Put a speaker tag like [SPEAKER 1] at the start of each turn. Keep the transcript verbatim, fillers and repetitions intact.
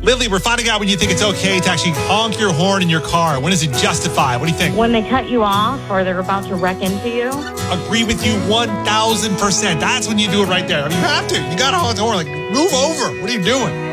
[SPEAKER 1] Lily, we're finding out when you think it's okay to actually honk your horn in your car. When is it justified? What do you think?
[SPEAKER 2] When they cut you off or they're about to wreck into you.
[SPEAKER 1] Agree with you one thousand percent. That's when you do it right there. I mean, you have to. You got to honk the horn. Like, move over. What are you doing?